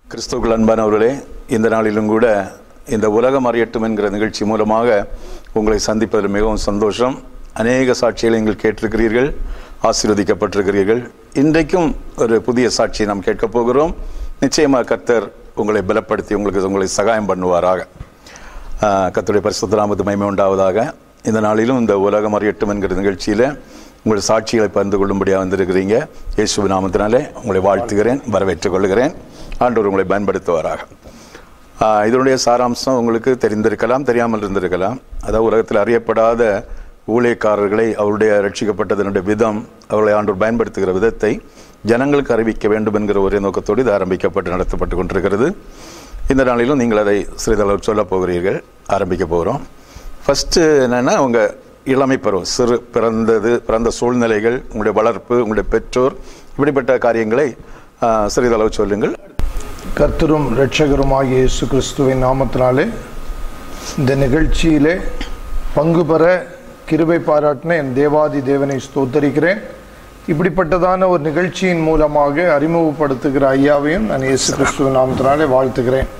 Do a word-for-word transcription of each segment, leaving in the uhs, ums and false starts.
கிறிஸ்துவுக்குள் அன்பானவர்களே, இந்த நாளிலும் கூட இந்த உலகம் அறியட்டும் என்கிற நிகழ்ச்சி மூலமாக உங்களை சந்திப்பதில் மிகவும் சந்தோஷம். அநேக சாட்சிகளை நீங்கள் கேட்டிருக்கிறீர்கள், ஆசீர்வதிக்கப்பட்டிருக்கிறீர்கள். இன்றைக்கும் ஒரு புதிய சாட்சியை நாம் கேட்கப் போகிறோம். நிச்சயமாக கர்த்தர் உங்களை பலப்படுத்தி உங்களுக்கு உங்களை சகாயம் பண்ணுவாராக. கர்த்தருடைய பரிசுத்த நாமத்துக்கு மகிமை உண்டாவதாக. இந்த நாளிலும் இந்த உலகம் அறியட்டும் என்கிற நிகழ்ச்சியில் உங்கள் சாட்சிகளை பகிர்ந்து கொள்ளும்படியாக வந்திருக்கிறீங்க. இயேசுவின் நாமத்தினாலே உங்களை வாழ்த்துகிறேன், வரவேற்றுக் கொள்கிறேன். ஆண்டவர் உங்களை பயன்படுத்துவாராக. இதனுடைய சாராம்சம் உங்களுக்கு தெரிந்திருக்கலாம், தெரியாமல் இருந்திருக்கலாம். அதாவது உலகத்தில் அறியப்படாத ஊழியக்காரர்களை அவருடைய ரட்சிக்கப்பட்டதனுடைய விதம், அவர்களை ஆண்டவர் பயன்படுத்துகிற விதத்தை ஜனங்களுக்கு அறிவிக்க வேண்டும் என்கிற ஒரே நோக்கத்தோடு இது ஆரம்பிக்கப்பட்டு நடத்தப்பட்டு கொண்டிருக்கிறது. இந்த நாளிலும் நீங்கள் அதை சிறிதளவு சொல்ல போகிறீர்கள். ஆரம்பிக்க போகிறோம். ஃபஸ்ட்டு என்னென்னா, அவங்க இளமை பருவம், சிறு பிறந்தது பிறந்த சூழ்நிலைகள், உங்களுடைய வளர்ப்பு, உங்களுடைய பெற்றோர், இப்படிப்பட்ட காரியங்களை சிறிதளவு சொல்லுங்கள். கர்த்தரும் இரட்சகருமாகிய இயேசு கிறிஸ்துவின் நாமத்தினாலே இந்த நிகழ்ச்சியிலே பங்கு பெற கிருபை பாராட்டின என் தேவாதி தேவனை ஸ்தோத்தரிக்கிறேன். இப்படிப்பட்டதான ஒரு நிகழ்ச்சியின் மூலமாக அறிமுகப்படுத்துகிற ஐயாவையும் நான் இயேசு கிறிஸ்துவின் நாமத்தினாலே வாழ்த்துகிறேன்.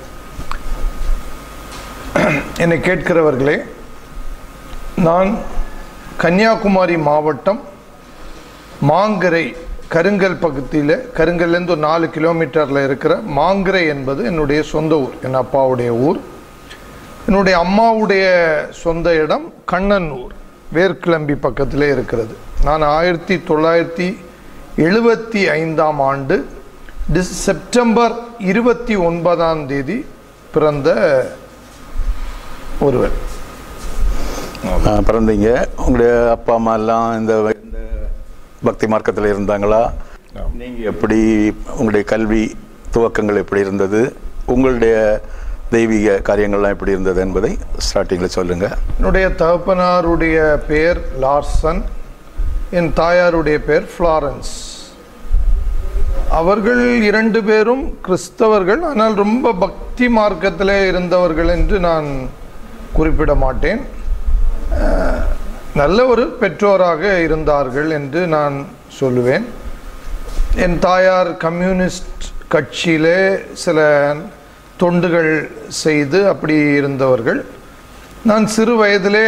என்னை கேட்கிறவர்களே, நான் கன்னியாகுமரி மாவட்டம் மாங்கரை கருங்கல் பகுதியில், கருங்கல்லேருந்து ஒரு நாலு கிலோமீட்டரில் இருக்கிற மாங்கரை என்பது என்னுடைய சொந்த ஊர், என் அப்பாவுடைய ஊர். என்னுடைய அம்மாவுடைய சொந்த இடம் கண்ணனூர், வேர்க்கிளம்பி பக்கத்திலே இருக்கிறது. நான் ஆயிரத்தி தொள்ளாயிரத்தி எழுபத்தி ஐந்தாம் ஆண்டு டிஸ் செப்டம்பர் இருபத்தி ஒன்பதாம் தேதி பிறந்த ஒருவர். பிறந்தீங்க. உங்களுடைய அப்பா அம்மா எல்லாம் இந்த பக்தி மார்க்கத்தில் இருந்தாங்களா? நீங்கள் எப்படி, உங்களுடைய கல்வி துவக்கங்கள் எப்படி இருந்தது, உங்களுடைய தெய்வீக காரியங்கள்லாம் எப்படி இருந்தது என்பதை ஸ்டார்டிங்கில் சொல்லுங்கள். என்னுடைய தகப்பனாருடைய பெயர் லார்சன், என் தாயாருடைய பெயர் ஃப்ளாரன்ஸ். அவர்கள் இரண்டு பேரும் கிறிஸ்தவர்கள், ஆனால் ரொம்ப பக்தி மார்க்கத்தில் இருந்தவர்கள் என்று நான் குறிப்பிட மாட்டேன். நல்ல ஒரு பெற்றோராக இருந்தார்கள் என்று நான் சொல்லுவேன். என் தாயார் கம்யூனிஸ்ட் கட்சியிலே சில தொண்டுகள் செய்து அப்படி இருந்தவர்கள். நான் சிறு வயதிலே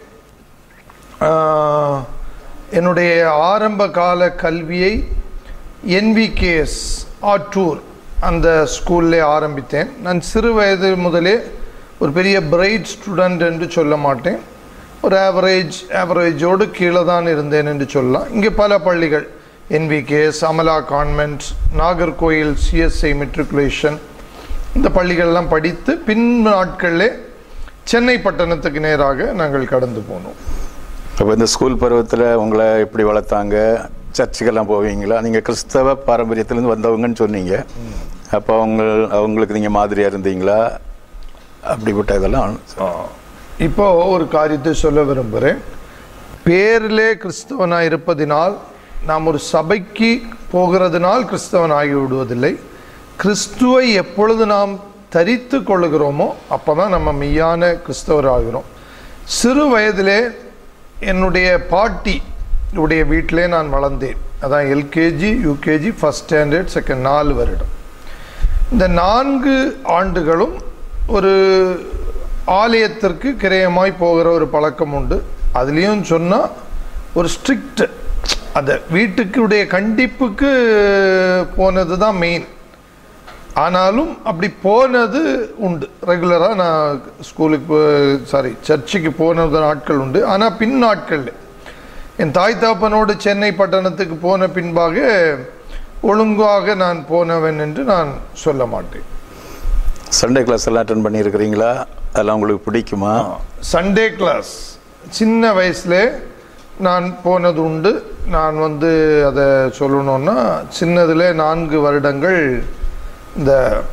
என்னுடைய ஆரம்ப கால கல்வியை என்விகேஎஸ் ஆட்டூர் அந்த ஸ்கூல்லே ஆரம்பித்தேன். நான் சிறு வயது முதலே ஒரு பெரிய பிரைட் ஸ்டூடெண்ட் என்று சொல்ல மாட்டேன், ஒரு ஆவரேஜ் ஆவரேஜோடு கீழே தான் இருந்தேன் என்று சொல்லலாம். இங்கே பல பள்ளிகள், NVKS, Amala convent, Nagercoil CSI matriculation, இந்த பள்ளிகள்லாம் படித்து பின் நாட்களிலே சென்னை பட்டணத்துக்கு நேராக நாங்கள் கடந்து போனோம். அப்போ இந்த ஸ்கூல் பருவத்தில் உங்களை எப்படி வளர்த்தாங்க? சர்ச்சுக்கெல்லாம் போவீங்களா? நீங்கள் கிறிஸ்தவ பாரம்பரியத்திலேருந்து வந்தவங்கன்னு சொன்னீங்க. அப்போ அவங்க அவங்களுக்கு நீங்கள் மாதிரியாக இருந்தீங்களா? அப்படிப்பட்ட இதெல்லாம் இப்போ ஒரு காரியத்தை சொல்ல விரும்புகிறேன். பேரிலே கிறிஸ்தவனாக இருப்பதினால், நாம் ஒரு சபைக்கு போகிறதுனால் கிறிஸ்தவன் ஆகி விடுவதில்லை. கிறிஸ்துவை எப்பொழுது நாம் தரித்து கொள்ளுகிறோமோ அப்போ தான் நம்ம மெய்யான கிறிஸ்தவர் ஆகிறோம். சிறு வயதிலே என்னுடைய பாட்டி உடைய வீட்டிலே நான் வளர்ந்தேன். அதான் LKG, UKG, first standard, second, நாலு வருடம். இந்த நான்கு ஆண்டுகளும் ஒரு ஆலயத்திற்கு கிரயமாய் போகிற ஒரு பழக்கம் உண்டு. அதுலேயும் சொன்னால் ஒரு ஸ்ட்ரிக்ட், அந்த வீட்டுக்குடைய கண்டிப்புக்கு போனது தான் மெயின். ஆனாலும் அப்படி போனது உண்டு. ரெகுலராக நான் ஸ்கூலுக்கு சாரி சர்ச்சுக்கு போனது நாட்கள் உண்டு. ஆனால் பின் நாட்களில் என் தாய் தாப்பனோடு சென்னை பட்டணத்துக்கு போன பின்பாக ஒழுங்காக நான் போனவன் என்று நான் சொல்ல மாட்டேன். சண்டே கிளாஸ் எல்லாம் அட்டென்ட் பண்ணியிருக்கிறீங்களா? அதெல்லாம் உங்களுக்கு பிடிக்குமா? சண்டே கிளாஸ் சின்ன வயசுல நான் போனது உண்டு. நான் வந்து அதை சொல்லணுன்னா, சின்னதில் நான்கு வருடங்கள் இந்த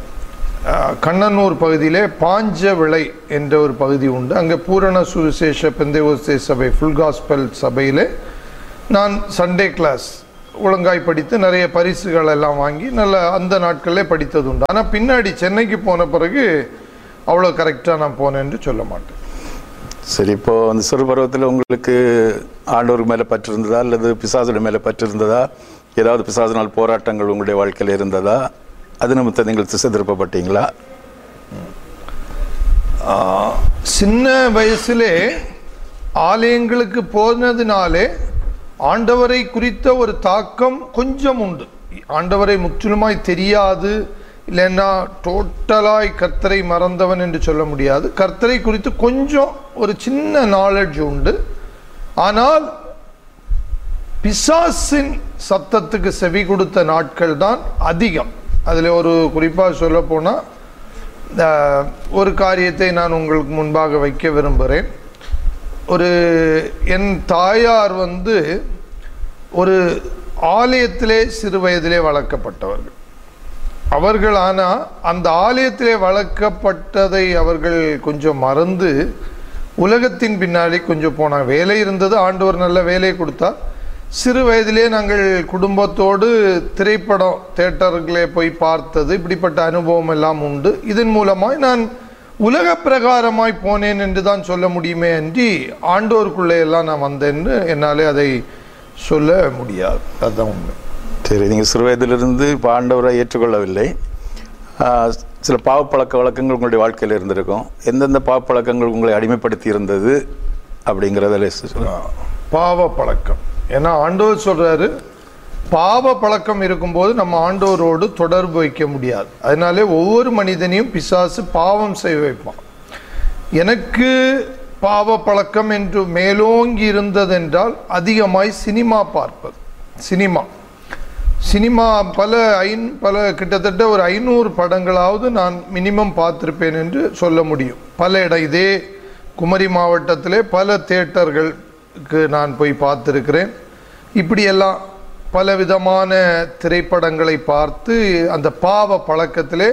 கண்ணனூர் பகுதியிலே பாஞ்ச விளை என்ற ஒரு பகுதி உண்டு. அங்கே பூரண சுவிசேஷ பெந்தேகோஸ்தே சபை, ஃபுல் காஸ்பல் சபையில் நான் சண்டே கிளாஸ் ஒழுங்காய் படித்து நிறைய பரிசுகள் எல்லாம் வாங்கி நல்ல அந்த நாட்களில் படித்தது உண்டு. ஆனால் பின்னாடி சென்னைக்கு போன பிறகு அவ்வளோ கரெக்டாக நான் போனேன் என்று சொல்ல மாட்டேன். சரி, இப்போது அந்த சிறு பருவத்தில் உங்களுக்கு ஆண்டவர் மேலே பற்று இருந்ததா, அல்லது பிசாசுடைய மேலே பற்று இருந்ததா? ஏதாவது பிசாசினால் போராட்டங்கள் உங்களுடைய வாழ்க்கையில் இருந்ததா? அது நிமித்தம் நீங்கள் திசை திருப்பப்பட்டீங்களா? சின்ன வயசுலே ஆலயங்களுக்கு போனதுனாலே ஆண்டவரை குறித்த ஒரு தாக்கம் கொஞ்சம் உண்டு. ஆண்டவரை முற்றிலுமாய் தெரியாது, இல்லைன்னா டோட்டலாய் கர்த்தரை மறந்தவன் என்று சொல்ல முடியாது. கர்த்தரை குறித்து கொஞ்சம் ஒரு சின்ன நாலேஜ் உண்டு. ஆனால் பிசாசின் சத்தத்துக்கு செவி கொடுத்த நாட்கள் தான் அதிகம். அதில் ஒரு குறிப்பாக சொல்ல போனால் ஒரு காரியத்தை நான் உங்களுக்கு முன்பாக வைக்க விரும்புகிறேன். ஒரு என் தாயார் வந்து ஒரு ஆலயத்திலே சிறு வயதிலே வளர்க்கப்பட்டவர்கள். அவர்கள் ஆனால் அந்த ஆலயத்திலே வளர்க்கப்பட்டதை அவர்கள் கொஞ்சம் மறந்து உலகத்தின் பின்னாடி கொஞ்சம் போனாங்க. வேலை இருந்தது, ஆண்டவர் நல்ல வேலையை கொடுத்தார். சிறு வயதிலே நாங்கள் குடும்பத்தோடு திரைப்படம் தியேட்டர்களே போய் பார்த்தது, இப்படிப்பட்ட அனுபவம் எல்லாம் உண்டு. இதன் மூலமாய் நான் உலக பிரகாரமாய் போனேன் என்று தான் சொல்ல முடியுமே அன்றி ஆண்டோருக்குள்ளே எல்லாம் நான் வந்தேன்னு என்னாலே அதை சொல்ல முடியாது. அதுதான் உண்மை. சரி, நீங்கள் சிறு வயதிலிருந்து இப்போ ஆண்டவரை ஏற்றுக்கொள்ளவில்லை. சில பாவ பழக்க வழக்கங்கள் உங்களுடைய வாழ்க்கையில் இருந்திருக்கும். எந்தெந்த பாவ பழக்கங்கள் உங்களை அடிமைப்படுத்தி இருந்தது அப்படிங்கிறத சொல்லலாம். பாவ பழக்கம், ஏன்னா ஆண்டவர் சொல்றாரு பாவ பழக்கம் இருக்கும்போது நம்ம ஆண்டவரோடு தொடர்பு வைக்க முடியாது. அதனாலே ஒவ்வொரு மனிதனையும் பிசாசு பாவம் செய்ய வைப்பான். எனக்கு பாவ பழக்கம் என்று மேலோங்கி இருந்ததென்றால் அதிகமாய் சினிமா பார்ப்பது. சினிமா சினிமா பல ஐந் பல கிட்டத்தட்ட ஒரு ஐநூறு படங்களாவது நான் மினிமம் பார்த்துருப்பேன் என்று சொல்ல முடியும். பல இடம், இதே குமரி மாவட்டத்திலே பல தியேட்டர்களுக்கு நான் போய் பார்த்துருக்கிறேன். இப்படியெல்லாம் பல விதமான திரைப்படங்களை பார்த்து அந்த பாவ பழக்கத்திலே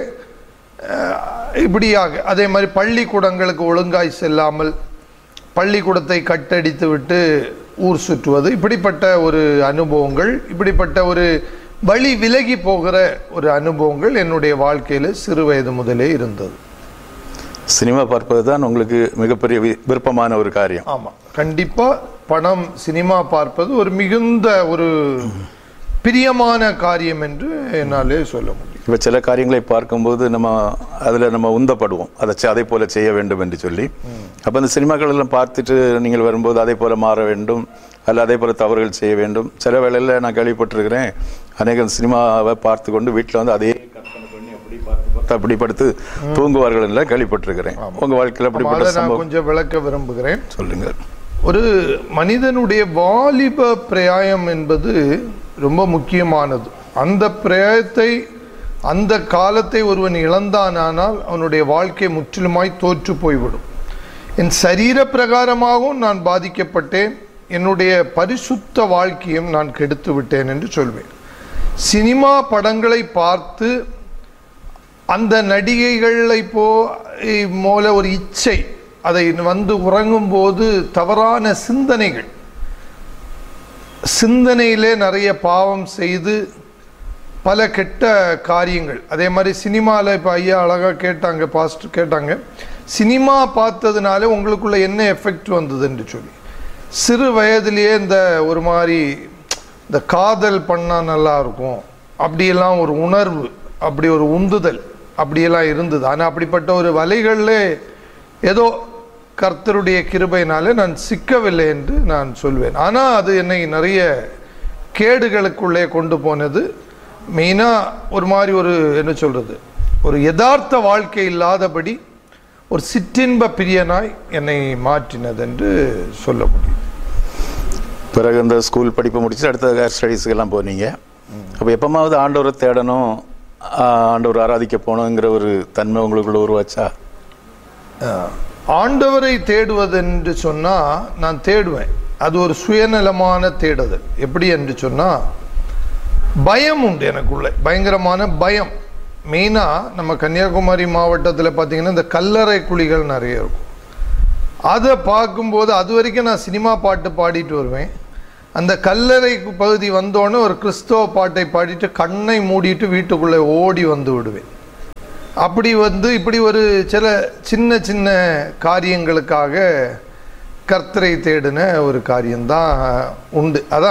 இப்படியாக, அதே மாதிரி பள்ளிக்கூடங்களுக்கு ஒழுங்காய் செல்லாமல் பள்ளிக்கூடத்தை கட்டடித்து விட்டு ஊர் சுற்றுவது, இப்படிப்பட்ட ஒரு அனுபவங்கள், இப்படிப்பட்ட ஒரு வழி விலகி போகிற ஒரு அனுபவங்கள் என்னுடைய வாழ்க்கையில் சிறு வயது முதலே இருந்தது. சினிமா பார்ப்பது தான் உங்களுக்கு மிகப்பெரிய விருப்பமான ஒரு காரியம்? ஆமாம், கண்டிப்பாக படம் சினிமா பார்ப்பது ஒரு மிகுந்த ஒரு பிரியமான காரியம் என்று என்னாலே சொல்ல முடியும். இப்போ சில காரியங்களை பார்க்கும்போது நம்ம அதில் நம்ம உந்தப்படுவோம், அதை அதே போல செய்ய வேண்டும் என்று சொல்லி. அப்போ அந்த சினிமாக்கள் எல்லாம் பார்த்துட்டு நீங்கள் வரும்போது அதே போல மாற வேண்டும், அல்ல அதே போல தவறுகள் செய்ய வேண்டும். சில வேளையில் நான் கேள்விப்பட்டிருக்கிறேன், அநேக சினிமாவை பார்த்து கொண்டு வீட்டில் வந்து அதே அப்படி படுத்து தூங்குவார்கள் என்ற கேள்விப்பட்டிருக்கிறேன். உங்க வாழ்க்கையில் அப்படிப்பட்ட சம்பவம் கொஞ்சம் விளக்க விரும்புகிறேன். சொல்லுங்க. ஒரு மனிதனுடைய வாலிப பிரயாயம் என்பது ரொம்ப முக்கியமானது. அந்த பிரயாயத்தை, அந்த காலத்தை ஒருவன் இழந்தானால் அவனுடைய வாழ்க்கை முற்றிலுமாய் தோற்று போய்விடும். என் சரீர பிரகாரமாகவும் நான் பாதிக்கப்பட்டேன், என்னுடைய பரிசுத்த வாழ்க்கையும் நான் கெடுத்து விட்டேன் என்று சொல்வேன். சினிமா படங்களை பார்த்து அந்த நடிகைகளை போ போல ஒரு இச்சை, அதை வந்து உறங்கும் போது தவறான சிந்தனைகள், சிந்தனையிலே நிறைய பாவம் செய்து பல கெட்ட காரியங்கள். அதே மாதிரி சினிமாவில் இப்போ ஐயா அழகாக கேட்டாங்க, பாஸ்டர் கேட்டாங்க, சினிமா பார்த்ததுனால உங்களுக்குள்ள என்ன எஃபெக்ட் வந்தது என்று சொல்லி. சிறு வயதிலேயே இந்த ஒரு மாதிரி இந்த காதல் பண்ணால் நல்லா இருக்கும் அப்படியெல்லாம் ஒரு உணர்வு, அப்படி ஒரு உந்துதல் அப்படியெல்லாம் இருந்தது. ஆனால் அப்படிப்பட்ட ஒரு வலைகளில் ஏதோ கர்த்தருடைய கிருபையினாலே நான் சிக்கவில்லை என்று நான் சொல்வேன். ஆனால் அது என்னை நிறைய கேடுகளுக்குள்ளே கொண்டு போனது. மெயினாக ஒரு மாதிரி ஒரு என்ன சொல்கிறது, ஒரு யதார்த்த வாழ்க்கை இல்லாதபடி ஒரு சிற்றின்ப பிரியனாய் என்னை மாற்றினது என்று சொல்ல முடியும். பிறகு இந்த ஸ்கூல் படிப்பை முடிச்சுட்டு அடுத்த ஹையர் ஸ்டடீஸுக்கெல்லாம் போனீங்க. அப்போ எப்போமாவது ஆண்டவரை தேடணும், ஆண்டவர் ஆராதிக்க போகணுங்கிற ஒரு தன்மை உங்களுக்குள்ள உருவாச்சா? ஆண்டவரை தேடுவது என்று சொன்னால் நான் தேடுவேன். அது ஒரு சுயநலமான தேடுதல். எப்படி என்று சொன்னால் பயம் உண்டு எனக்குள்ள, பயங்கரமான பயம். மெயினாக நம்ம கன்னியாகுமரி மாவட்டத்தில் பார்த்திங்கன்னா இந்த கல்லறை குழிகள் நிறைய இருக்கும். அதை பார்க்கும்போது அது வரைக்கும் நான் சினிமா பாட்டு பாடிட்டு வருவேன். அந்த கல்லறை பகுதி வந்தோடனே ஒரு கிறிஸ்தவ பாட்டை பாடிட்டு கண்ணை மூடிட்டு வீட்டுக்குள்ளே ஓடி வந்து விடுவேன். அப்படி வந்து இப்படி ஒரு சில சின்ன சின்ன காரியங்களுக்காக கர்த்தரை தேடின ஒரு காரியம்தான் உண்டு. அதான்